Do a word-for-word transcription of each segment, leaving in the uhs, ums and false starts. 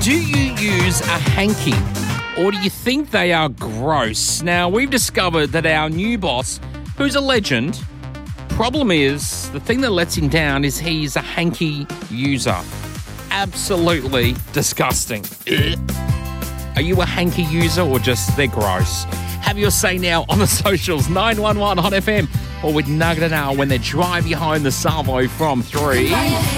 Do you use a hanky, or do you think they are gross? Now, we've discovered that our new boss, who's a legend, problem is, the thing that lets him down is he's a hanky user. Absolutely disgusting. Are you a hanky user or just they're gross? Have your say now on the socials, nine one one Hot F M, or with Nugget and Al when they drive you home the salvo from three.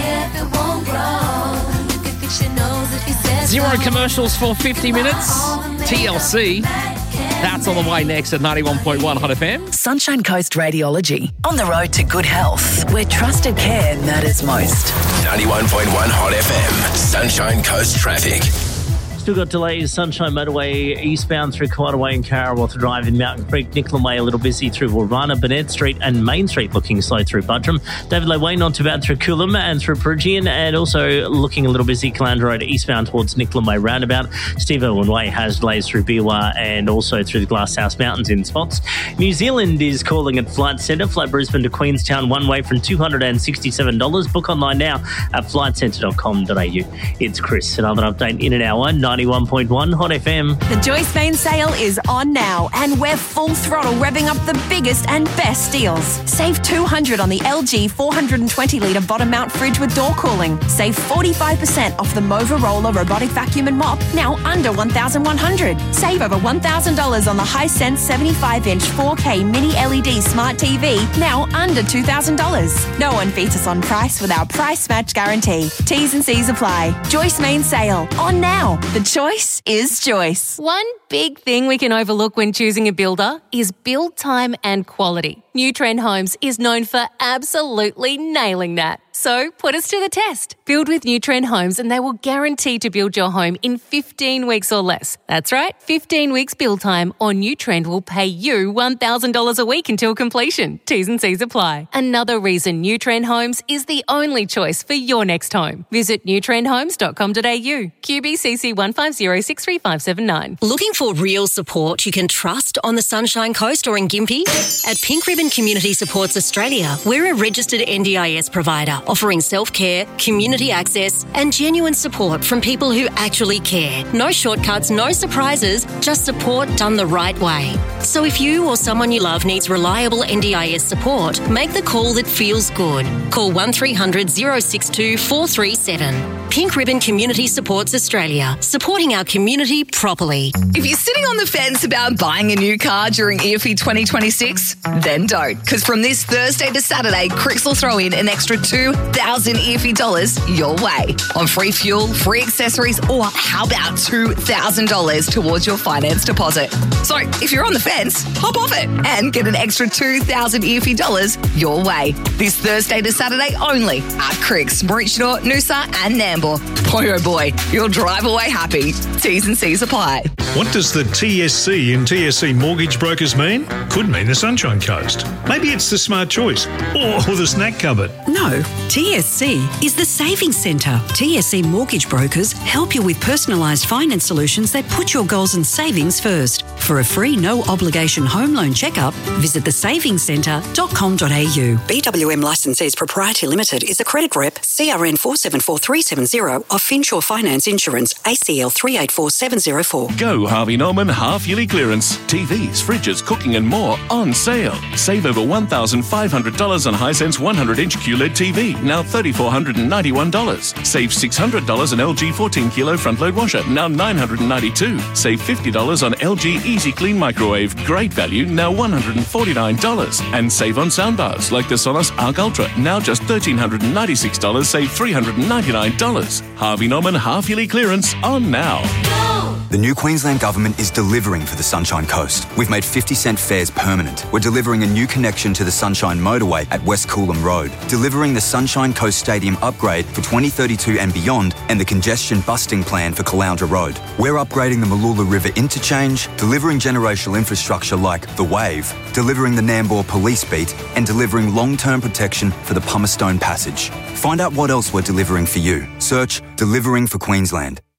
Zero commercials for fifty minutes. T L C. That's on the way next at ninety-one point one Hot F M. Sunshine Coast Radiology. On the road to good health, where trusted care matters most. ninety-one point one Hot F M. Sunshine Coast traffic. Still got delays. Sunshine Motorway eastbound through Quietarway and Carawa Drive in Mountain Creek. Nicolan Way a little busy through Warana, Burnett Street and Main Street looking slow through Buttram. David Lay Way not too bad through Coolum and through Perugian, and also looking a little busy Calandra Road eastbound towards Nicolan Way roundabout. Steve Irwin Way has delays through Biwa and also through the Glasshouse Mountains in spots. New Zealand is calling at Flight Centre. Flight Brisbane to Queenstown one way from two hundred sixty-seven dollars. Book online now at flight centre dot com dot a u. It's Chris. Another update in an hour. ninety-one point one Hot F M. The Joyce Main sale is on now, and we're full throttle revving up the biggest and best deals. Save two hundred dollars on the L G four hundred twenty litre bottom mount fridge with door cooling. Save forty-five percent off the Mova Roller robotic vacuum and mop, now under one thousand one hundred dollars. Save over one thousand dollars on the Hisense seventy-five inch four K mini L E D smart T V, now under two thousand dollars. No one beats us on price with our price match guarantee. T's and C's apply. Joyce Main sale, on now. The choice is Joyce. One big thing we can overlook when choosing a builder is build time and quality. New Trend Homes is known for absolutely nailing that. So put us to the test. Build with New Trend Homes and they will guarantee to build your home in fifteen weeks or less. That's right, fifteen weeks build time, or New Trend will pay you one thousand dollars a week until completion. T's and C's apply. Another reason New Trend Homes is the only choice for your next home. Visit new trend homes dot com dot a u. Q B C C one five zero six three five seven nine. Looking for real support you can trust on the Sunshine Coast or in Gympie? At Pink Ribbon Community Supports Australia, we're a registered N D I S provider offering self-care, community access and genuine support from people who actually care. No shortcuts, no surprises, just support done the right way. So if you or someone you love needs reliable N D I S support, make the call that feels good. Call one three hundred oh six two four three seven. Pink Ribbon Community Supports Australia, supporting our community properly. If you're sitting on the fence about buying a new car during E F I twenty twenty-six, then don't. Because from this Thursday to Saturday, Cricks will throw in an extra two thousand E F I dollars your way on free fuel, free accessories, or how about two thousand dollars towards your finance deposit. So if you're on the fence, hop off it and get an extra two thousand E F I dollars your way. This Thursday to Saturday only at Cricks, Maroochydore, Noosa and Nambour. Boy, oh boy, you'll drive away happy. T's and C's apply. What does the T S C in T S C Mortgage Brokers mean? Could mean the Sunshine Coast. Maybe it's the Smart Choice or, or the Snack Cupboard. No, T S C is the Savings Centre. T S C Mortgage Brokers help you with personalised finance solutions that put your goals and savings first. For a free, no-obligation home loan checkup, visit the savings centre dot com dot a u. B W M Licensees Proprietary Limited is a credit rep, C R N four seven four three seven zero of Finsure Finance Insurance, A C L three eight four seven zero four. Go Harvey Norman half-yearly clearance. T Vs, fridges, cooking and more on sale. Save over one thousand five hundred dollars on Hisense one hundred inch Q L E D T V, now three thousand four hundred ninety-one dollars. Save six hundred dollars on L G fourteen kilo front-load washer, now nine hundred ninety-two dollars. Save fifty dollars on L G Easy Clean microwave, great value, now one hundred forty-nine dollars. And save on soundbars like the Sonos Arc Ultra, now just one thousand three hundred ninety-six dollars, save three hundred ninety-nine dollars. Harvey Norman half-yearly clearance on now. The new Queensland Government is delivering for the Sunshine Coast. We've made fifty cent fares permanent. We're delivering a new connection to the Sunshine Motorway at West Coolum Road, delivering the Sunshine Coast Stadium upgrade for twenty thirty-two and beyond, and the congestion busting plan for Caloundra Road. We're upgrading the Mooloola River interchange, delivering generational infrastructure like the Wave, delivering the Nambour Police Beat, and delivering long-term protection for the Pumicestone Passage. Find out what else we're delivering for you. Search Delivering for Queensland.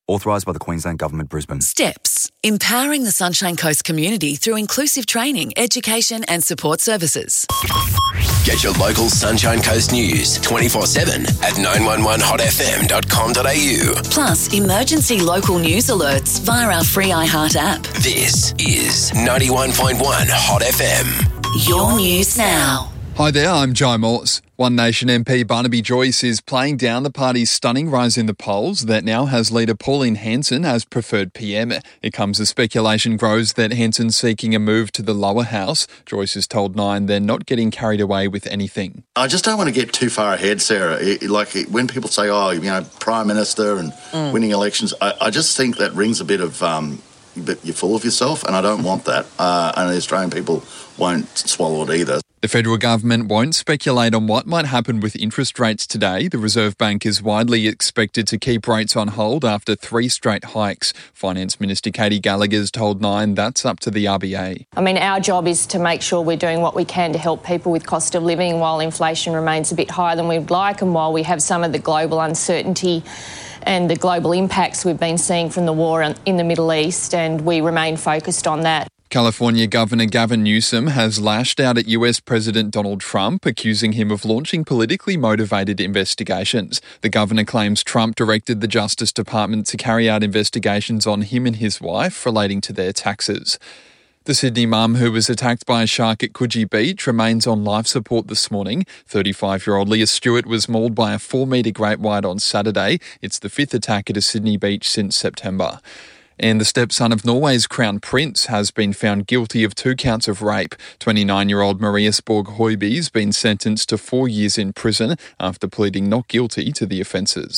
Authorised by the Queensland Government, Brisbane. Steps. Empowering the Sunshine Coast community through inclusive training, education and support services. Get your local Sunshine Coast news twenty-four seven at nine one one hot f m dot com dot a u. Plus, emergency local news alerts via our free iHeart app. This is ninety-one point one Hot F M. Your news now. Hi there, I'm Joe Morse. One Nation M P Barnaby Joyce is playing down the party's stunning rise in the polls that now has leader Pauline Hanson as preferred P M. It comes as speculation grows that Hanson's seeking a move to the lower house. Joyce has told Nine they're not getting carried away with anything. I just don't want to get too far ahead, Sarah. It, like it, when people say, oh, you know, Prime Minister and mm. winning elections, I, I just think that rings a bit of... Um, but you're full of yourself, and I don't want that. Uh, and the Australian people won't swallow it either. The federal government won't speculate on what might happen with interest rates today. The Reserve Bank is widely expected to keep rates on hold after three straight hikes. Finance Minister Katie Gallagher's told Nine that's up to the R B A. I mean, our job is to make sure we're doing what we can to help people with cost of living while inflation remains a bit higher than we'd like, and while we have some of the global uncertainty and the global impacts we've been seeing from the war in the Middle East, and we remain focused on that. California Governor Gavin Newsom has lashed out at U S President Donald Trump, accusing him of launching politically motivated investigations. The governor claims Trump directed the Justice Department to carry out investigations on him and his wife relating to their taxes. The Sydney mum who was attacked by a shark at Coogee Beach remains on life support this morning. thirty-five-year-old Leah Stewart was mauled by a four-metre great white on Saturday. It's the fifth attack at a Sydney beach since September. And the stepson of Norway's Crown Prince has been found guilty of two counts of rape. twenty-nine-year-old Maria Sporg Høiby's been sentenced to four years in prison after pleading not guilty to the offences.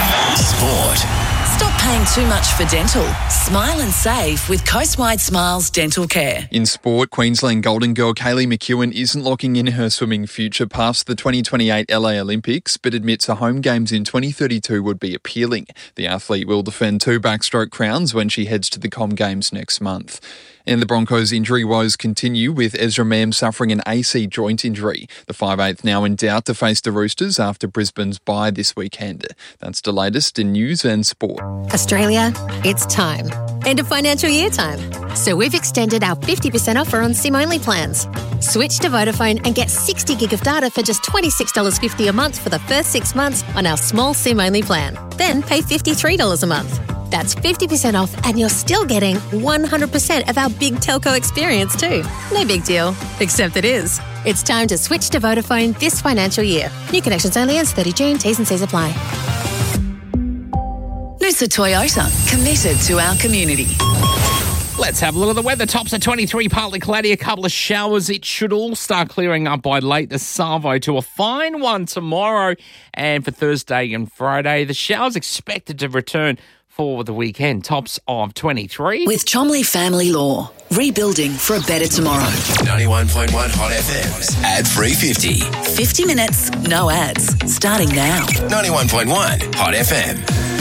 Sport. Stop paying too much for dental. Smile and save with Coastwide Smiles Dental Care. In sport, Queensland Golden Girl Kaylee McEwen isn't locking in her swimming future past the twenty twenty-eight L A Olympics, but admits a home games in twenty thirty-two would be appealing. The athlete will defend two backstroke crowns when she heads to the Com Games next month. And the Broncos' injury woes continue, with Ezra Mam suffering an A C joint injury. The five eighth now in doubt to face the Roosters after Brisbane's bye this weekend. That's the latest in news and sport. Australia, it's time. End of financial year time. So we've extended our fifty percent offer on SIM-only plans. Switch to Vodafone and get sixty gig of data for just twenty-six dollars fifty a month for the first six months on our small SIM-only plan. Then pay fifty-three dollars a month. That's fifty percent off, and you're still getting one hundred percent of our big telco experience too. No big deal, except it is. It's time to switch to Vodafone this financial year. New connections only ends thirty June. T's and C's apply. Noosa Toyota, committed to our community. Let's have a look at the weather. Tops at twenty-three, partly cloudy, a couple of showers. It should all start clearing up by late this Savo to a fine one tomorrow. And for Thursday and Friday, the showers expected to return for the weekend. Tops of twenty-three. With Chomley Family Law, rebuilding for a better tomorrow. ninety-one point one Hot F M's ad-free fifty. fifty minutes, no ads, starting now. ninety-one point one Hot F M.